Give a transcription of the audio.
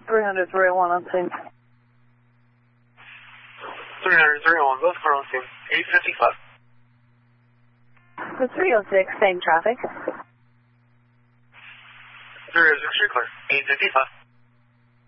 300, 301 on scene. 300, 301, both car on scene. 855. The 306, same traffic. 306, clear. 855.